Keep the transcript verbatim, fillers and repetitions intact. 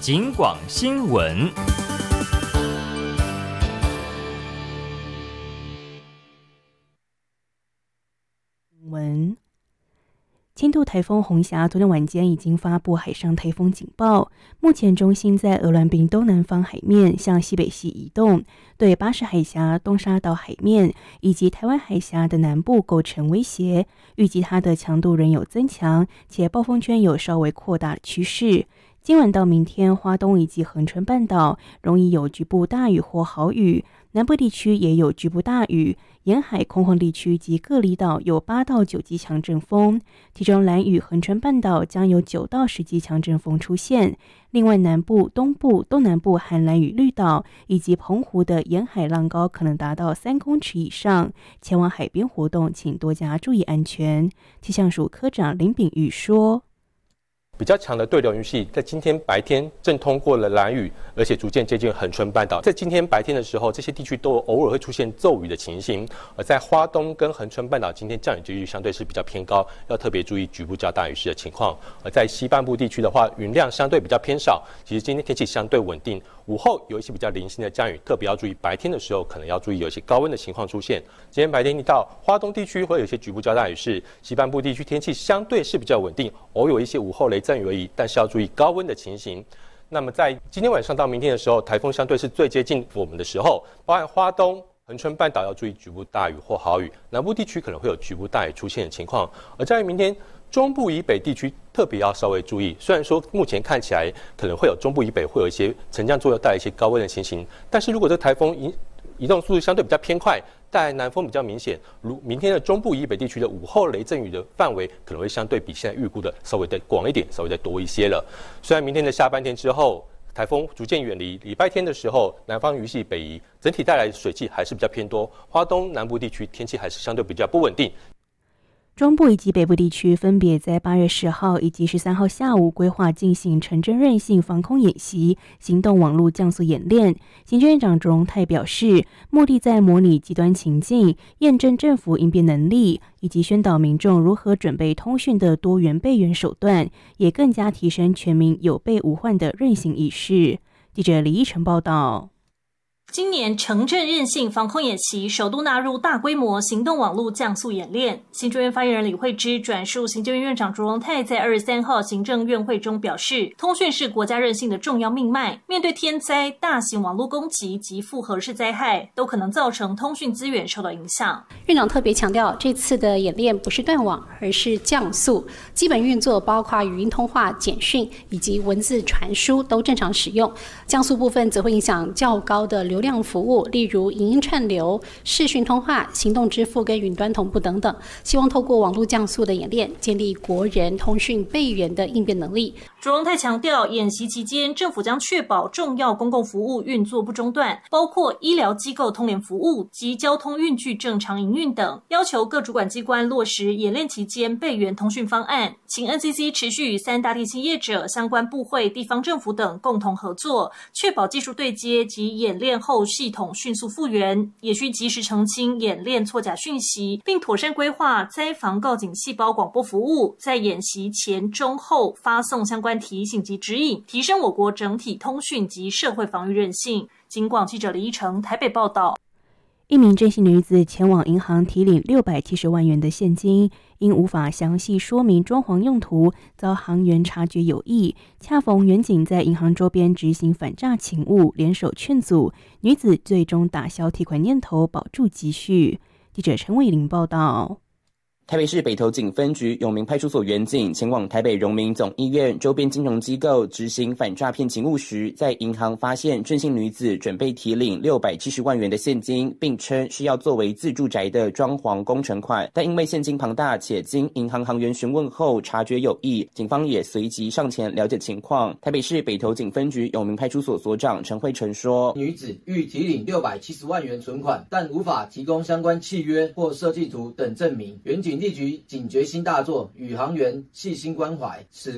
警广新闻。 文轻度台风红霞昨天晚间已经发布海上台风警报，目前中心在鹅銮鼻东南方海面向西北西移动，对巴士海峡、东沙岛海面以及台湾海峡的南部构成威胁，预计它的强度仍有增强，且暴风圈有稍微扩大的趋势。今晚到明天，花东以及恒春半岛容易有局部大雨或豪雨，南部地区也有局部大雨，沿海空旷地区及各离岛有八到九级强阵风，其中兰屿、恒春半岛将有九到十级强阵风出现。另外，南部、东部、东南部和兰屿绿岛以及澎湖的沿海浪高可能达到三公尺以上，前往海边活动请多加注意安全。气象署科长林秉玉说， 比较强的对流云系在今天白天正通过了兰屿，而且逐渐接近恒春半岛。在今天白天的时候，这些地区都偶尔会出现骤雨的情形。而在花东跟恒春半岛，今天降雨几率相对是比较偏高，要特别注意局部较大雨势的情况。而在西半部地区的话，云量相对比较偏少，其实今天天气相对稳定。午后有一些比较零星的降雨，特别要注意白天的时候可能要注意有一些高温的情况出现。今天白天一到花东地区会有一些局部较大雨势，西半部地区天气相对是比较稳定，偶有一些午后雷阵雨而已，但是要注意高温的情形。那么在今天晚上到明天的时候，台风相对是最接近我们的时候，包含花东、恒春半岛要注意局部大雨或豪雨，南部地区可能会有局部大雨出现的情况。而在于明天，中部以北地区特别要稍微注意，虽然说目前看起来可能会有中部以北会有一些沉降作用带来一些高温的情形，但是如果这台风移移动速度相对比较偏快，带来南风比较明显，如明天的中部以北地区的午后雷阵雨的范围可能会相对比现在预估的稍微再广一点，稍微再多一些了。虽然明天的下半天之后，台风逐渐远离，礼拜天的时候，南方云系北移，整体带来的水汽还是比较偏多，花东南部地区天气还是相对比较不稳定。 中部以及北部地区分别在八月十号以及十三号下午规划进行城镇韧性防空演习、行动网络降速演练。行政院长卓荣泰表示，目的在模拟极端情境，验证政府应变能力，以及宣导民众如何准备通讯的多元备援手段，也更加提升全民有备无患的韧性意识。记者李依晨报道。 今年城镇韧性防空演习首度纳入大规模行动网络降速演练。行政院发言人李慧芝转述行政院院长卓荣泰在二十三号行政院会中表示，通讯是国家韧性的重要命脉，面对天灾、大型网络攻击及复合式灾害，都可能造成通讯资源受到影响。 院长特别强调，这次的演练不是断网，而是降速，基本运作包括语音通话、简讯以及文字传输都正常使用。降速部分则会影响较高的流量服务，例如影音串流、视讯通话、行动支付跟云端同步等等。希望透过网络降速的演练，建立国人通讯备援的应变能力。 卓荣泰强调，演习期间，政府将确保重要公共服务运作不中断，包括医疗机构通联服务及交通运具正常营运等，要求各主管机关落实演练期间备援通讯方案，请 N C C 持续与三大电信业者、相关部会、地方政府等共同合作，确保技术对接及演练后系统迅速复原，也需及时澄清演练错假讯息，并妥善规划灾防告警细胞广播服务，在演习前、中、后发送相关提醒及指引，提升我国整体通讯及社会防御韧性。警广记者李依成台北报道。 一名郑姓女子前往银行提领六百七十万元的现金，因无法详细说明装潢用途，遭行员察觉有异。恰逢员警在银行周边执行反诈勤务，联手劝阻，女子最终打消提款念头，保住积蓄。记者陈伟玲报道。 台北市北投警分局永明派出所员警前往台北荣民总医院周边金融机构执行反诈骗勤务时，在银行发现郑姓女子准备提领六百七十万元的现金，并称是要作为自住宅的装潢工程款，但因为现金庞大且经银行行员询问后察觉有异，警方也随即上前了解情况。台北市北投警分局永明派出所所长陈慧成说， 女子欲提领六百七十万元存款，但无法提供相关契约或设计图等证明，员警立即警觉心大作，与行员细心关怀，使